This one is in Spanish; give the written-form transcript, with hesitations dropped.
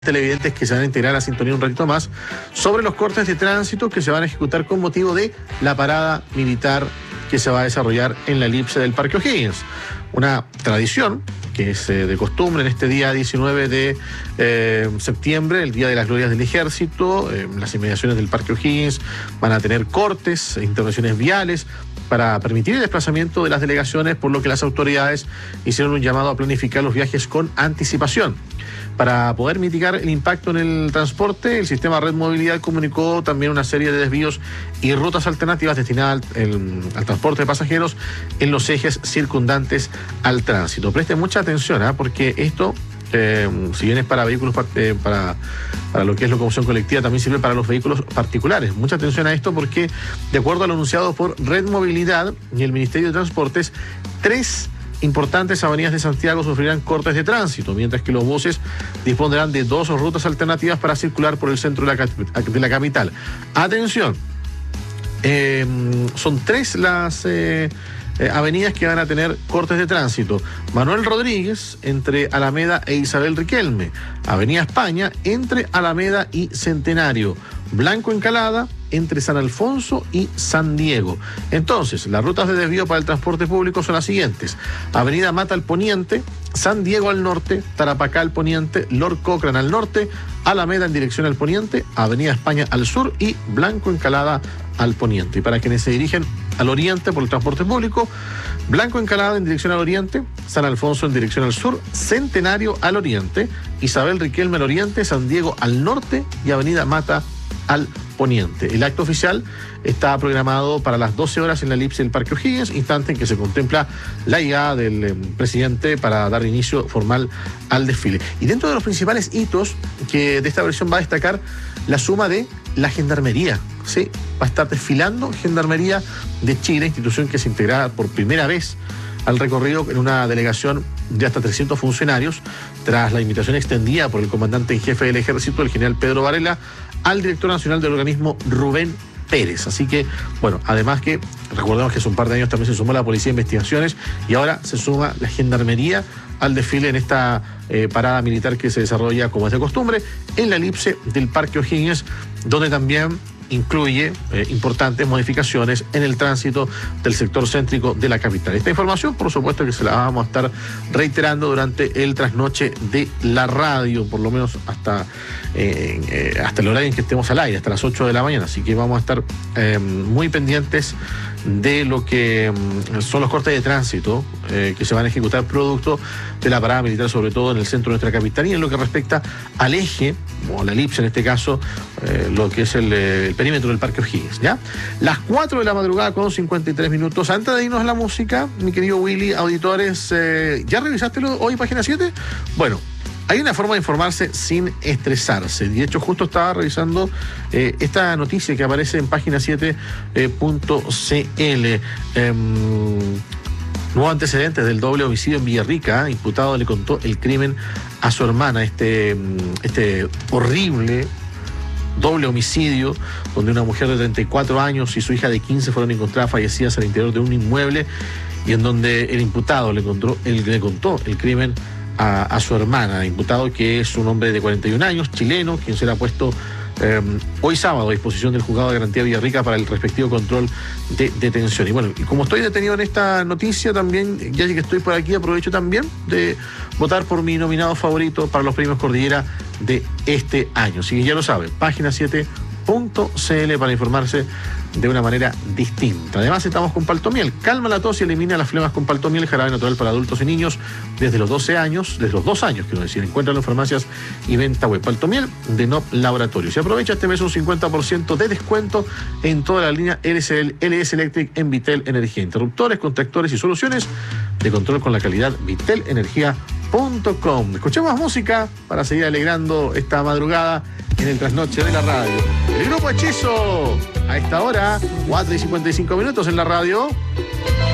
televidentes que se van a integrar a la sintonía un ratito más, sobre los cortes de tránsito que se van a ejecutar con motivo de la parada militar que se va a desarrollar en la elipse del Parque O'Higgins. Una tradición que es de costumbre en este día 19 de septiembre, el Día de las Glorias del Ejército. Las inmediaciones del Parque O'Higgins van a tener cortes e intervenciones viales para permitir el desplazamiento de las delegaciones, por lo que las autoridades hicieron un llamado a planificar los viajes con anticipación. Para poder mitigar el impacto en el transporte, el sistema Red Movilidad comunicó también una serie de desvíos y rutas alternativas destinadas al transporte de pasajeros en los ejes circundantes al tránsito. Presten mucha atención, porque esto, si bien es para vehículos, para lo que es locomoción colectiva, también sirve para los vehículos particulares. Mucha atención a esto porque, de acuerdo a lo anunciado por Red Movilidad y el Ministerio de Transportes, 3 importantes avenidas de Santiago sufrirán cortes de tránsito, mientras que los buses dispondrán de 2 rutas alternativas para circular por el centro de la capital. Atención, son 3 las avenidas que van a tener cortes de tránsito. Manuel Rodríguez entre Alameda e Isabel Riquelme, Avenida España entre Alameda y Centenario, Blanco Encalada entre San Alfonso y San Diego. Entonces, las rutas de desvío para el transporte público son las siguientes: Avenida Mata al poniente, San Diego al norte, Tarapacá al poniente, Lord Cochrane al norte, Alameda en dirección al poniente, Avenida España al sur y Blanco Encalada al poniente. Y para quienes se dirigen al oriente por el transporte público, Blanco Encalada en dirección al oriente, San Alfonso en dirección al sur, Centenario al oriente, Isabel Riquelme al oriente, San Diego al norte y Avenida Mata al poniente. El acto oficial está programado para las 12 horas en la elipse del Parque O'Higgins, instante en que se contempla la llegada del presidente para dar inicio formal al desfile. Y dentro de los principales hitos que de esta versión va a destacar la suma de la Gendarmería. Sí, va a estar desfilando Gendarmería de Chile, institución que se integrará por primera vez al recorrido en una delegación de hasta 300 funcionarios, tras la invitación extendida por el comandante en jefe del Ejército, el general Pedro Varela, al director nacional del organismo, Rubén Pérez. Así que, bueno, además que recordemos que hace un par de años también se sumó la Policía de Investigaciones y ahora se suma la Gendarmería al desfile en esta parada militar que se desarrolla, como es de costumbre, en la elipse del Parque O'Higgins, donde también incluye importantes modificaciones en el tránsito del sector céntrico de la capital. Esta información, por supuesto, que se la vamos a estar reiterando durante el trasnoche de la radio, por lo menos hasta el horario en que estemos al aire, hasta las 8 de la mañana. Así que vamos a estar muy pendientes de lo que son los cortes de tránsito que se van a ejecutar producto de la parada militar, sobre todo en el centro de nuestra capital, y en lo que respecta al eje, o la elipse en este caso, lo que es el perímetro del Parque O'Higgins, ¿ya? Las 4 de la madrugada con 53 minutos. Antes de irnos a la música, mi querido Willy, auditores, ¿ya revisaste hoy Página 7? Bueno, hay una forma de informarse sin estresarse. De hecho, justo estaba revisando esta noticia que aparece en página7.cl. Nuevos antecedentes del doble homicidio en Villarrica. Imputado le contó el crimen a su hermana. Este horrible doble homicidio, donde una mujer de 34 años y su hija de 15 fueron encontradas fallecidas al interior de un inmueble, y en donde el imputado le contó el crimen a su hermana. Imputado, que es un hombre de 41 años, chileno, quien será puesto hoy sábado a disposición del Juzgado de Garantía Villarrica para el respectivo control de detención. Y bueno, y como estoy detenido en esta noticia, también, ya que estoy por aquí, aprovecho también de votar por mi nominado favorito para los premios Cordillera de este año. Así que ya lo saben, página7.cl para informarse de una manera distinta. Además, estamos con Paltomiel. Calma la tos y elimina las flemas con Paltomiel, jarabe natural para adultos y niños desde los 2 años, quiero decir. Encuéntralo en farmacias y venta web. Paltomiel de NOP Laboratorios. Y aprovecha este mes un 50% de descuento en toda la línea LS Electric en Vitel Energía. Interruptores, contactores y soluciones de control con la calidad. VitelEnergia.com. Escuchemos música para seguir alegrando esta madrugada en el trasnoche de la radio. El Grupo Hechizo, a esta hora, 4:55 en la radio.